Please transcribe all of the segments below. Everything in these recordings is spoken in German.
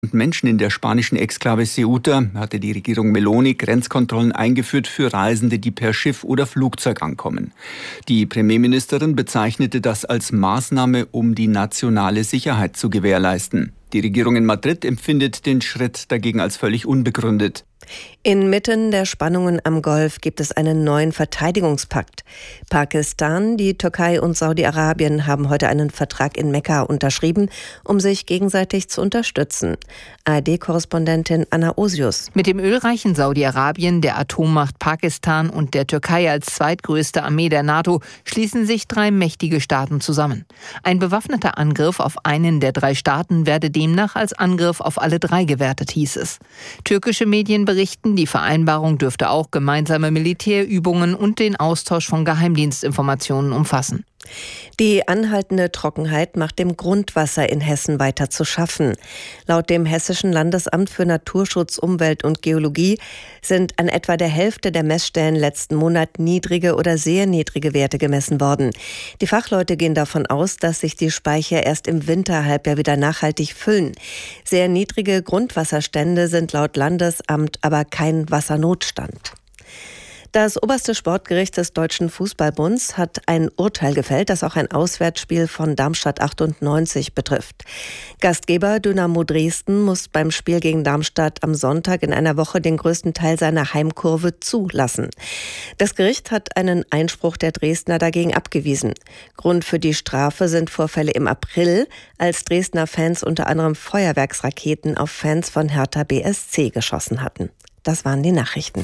Menschen in der spanischen Exklave Ceuta hatte die Regierung Meloni Grenzkontrollen eingeführt für Reisende, die per Schiff oder Flugzeug ankommen. Die Premierministerin bezeichnete das als Maßnahme, um die nationale Sicherheit zu gewährleisten. Die Regierung in Madrid empfindet den Schritt dagegen als völlig unbegründet. Inmitten der Spannungen am Golf gibt es einen neuen Verteidigungspakt. Pakistan, die Türkei und Saudi-Arabien haben heute einen Vertrag in Mekka unterschrieben, um sich gegenseitig zu unterstützen. ARD-Korrespondentin Anna Osius. Mit dem ölreichen Saudi-Arabien, der Atommacht Pakistan und der Türkei als zweitgrößte Armee der NATO schließen sich 3 mächtige Staaten zusammen. Ein bewaffneter Angriff auf einen der 3 Staaten werde demnach als Angriff auf alle 3 gewertet, hieß es. Türkische Medien berichten, die Vereinbarung dürfte auch gemeinsame Militärübungen und den Austausch von Geheimdienstinformationen umfassen. Die anhaltende Trockenheit macht dem Grundwasser in Hessen weiter zu schaffen. Laut dem Hessischen Landesamt für Naturschutz, Umwelt und Geologie sind an etwa der Hälfte der Messstellen letzten Monat niedrige oder sehr niedrige Werte gemessen worden. Die Fachleute gehen davon aus, dass sich die Speicher erst im Winterhalbjahr wieder nachhaltig füllen. Sehr niedrige Grundwasserstände sind laut Landesamt aber kein Wassernotstand. Das oberste Sportgericht des Deutschen Fußballbunds hat ein Urteil gefällt, das auch ein Auswärtsspiel von Darmstadt 98 betrifft. Gastgeber Dynamo Dresden muss beim Spiel gegen Darmstadt am Sonntag in einer Woche den größten Teil seiner Heimkurve zulassen. Das Gericht hat einen Einspruch der Dresdner dagegen abgewiesen. Grund für die Strafe sind Vorfälle im April, als Dresdner Fans unter anderem Feuerwerksraketen auf Fans von Hertha BSC geschossen hatten. Das waren die Nachrichten.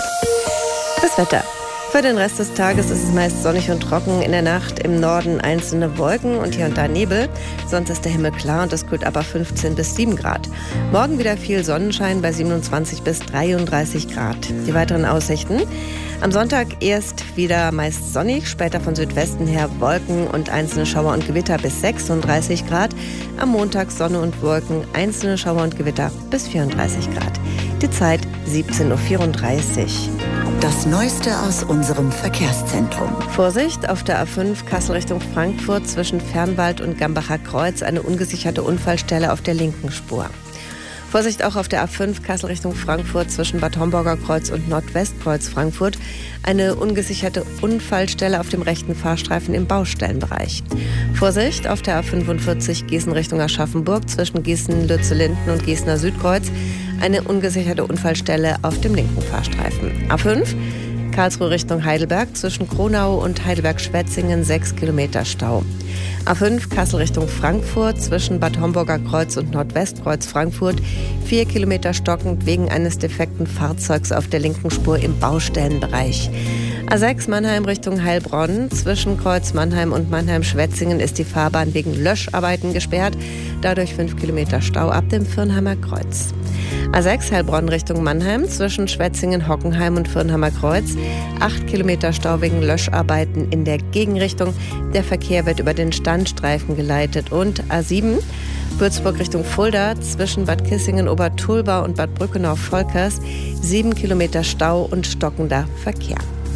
Das Wetter. Für den Rest des Tages ist es meist sonnig und trocken. In der Nacht im Norden einzelne Wolken und hier und da Nebel. Sonst ist der Himmel klar und es kühlt aber 15 bis 7 Grad. Morgen wieder viel Sonnenschein bei 27 bis 33 Grad. Die weiteren Aussichten. Am Sonntag erst wieder meist sonnig, später von Südwesten her Wolken und einzelne Schauer und Gewitter bis 36 Grad. Am Montag Sonne und Wolken, einzelne Schauer und Gewitter bis 34 Grad. Die Zeit 17.34 Uhr. Das Neueste aus unserem Verkehrszentrum. Vorsicht, auf der A5 Kassel Richtung Frankfurt zwischen Fernwald und Gambacher Kreuz eine ungesicherte Unfallstelle auf der linken Spur. Vorsicht auch auf der A5 Kassel Richtung Frankfurt zwischen Bad Homburger Kreuz und Nordwestkreuz Frankfurt. Eine ungesicherte Unfallstelle auf dem rechten Fahrstreifen im Baustellenbereich. Vorsicht auf der A45 Gießen Richtung Aschaffenburg zwischen Gießen-Lützellinden und Gießener Südkreuz. Eine ungesicherte Unfallstelle auf dem linken Fahrstreifen. A5 Karlsruhe Richtung Heidelberg zwischen Kronau und Heidelberg-Schwetzingen 6 Kilometer Stau. A5 Kassel Richtung Frankfurt zwischen Bad Homburger Kreuz und Nordwestkreuz Frankfurt 4 Kilometer stockend wegen eines defekten Fahrzeugs auf der linken Spur im Baustellenbereich. A6 Mannheim Richtung Heilbronn zwischen Kreuz Mannheim und Mannheim-Schwetzingen ist die Fahrbahn wegen Löscharbeiten gesperrt. Dadurch 5 Kilometer Stau ab dem Fürnheimer Kreuz. A6 Heilbronn Richtung Mannheim zwischen Schwetzingen, Hockenheim und Fürnheimer Kreuz. 8 Kilometer Stau wegen Löscharbeiten in der Gegenrichtung. Der Verkehr wird über den Standstreifen geleitet. Und A7 Würzburg Richtung Fulda zwischen Bad Kissingen, Obertulbau und Bad Brückenau-Volkers. 7 Kilometer Stau und stockender Verkehr.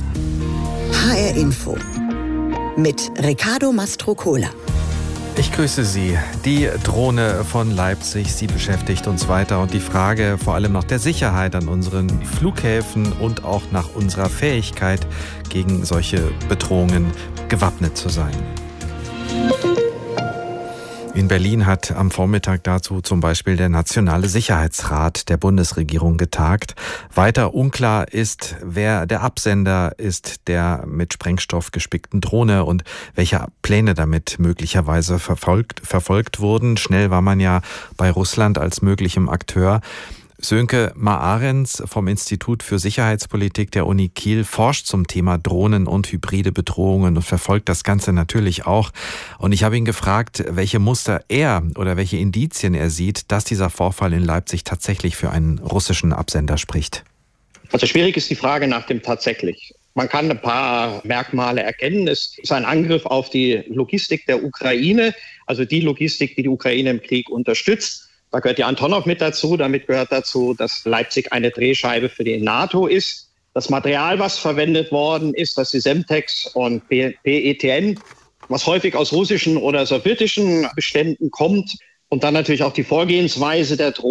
HR Info mit Riccardo Mastrocola. Ich grüße Sie. Die Drohne von Leipzig, sie beschäftigt uns weiter. Und die Frage vor allem nach der Sicherheit an unseren Flughäfen und auch nach unserer Fähigkeit, gegen solche Bedrohungen gewappnet zu sein. In Berlin hat am Vormittag dazu zum Beispiel der Nationale Sicherheitsrat der Bundesregierung getagt. Weiter unklar ist, wer der Absender ist der mit Sprengstoff gespickten Drohne und welche Pläne damit möglicherweise verfolgt wurden. Schnell war man ja bei Russland als möglichem Akteur. Sönke Maahrens vom Institut für Sicherheitspolitik der Uni Kiel forscht zum Thema Drohnen und hybride Bedrohungen und verfolgt das Ganze natürlich auch. Und ich habe ihn gefragt, welche Muster er oder welche Indizien er sieht, dass dieser Vorfall in Leipzig tatsächlich für einen russischen Absender spricht. Also schwierig ist die Frage nach dem tatsächlich. Man kann ein paar Merkmale erkennen. Es ist ein Angriff auf die Logistik der Ukraine, also die Logistik, die die Ukraine im Krieg unterstützt. Da gehört die Antonov mit dazu. Damit gehört dazu, dass Leipzig eine Drehscheibe für die NATO ist. Das Material, was verwendet worden ist, das ist Semtex und PETN, was häufig aus russischen oder sowjetischen Beständen kommt. Und dann natürlich auch die Vorgehensweise der Drohne.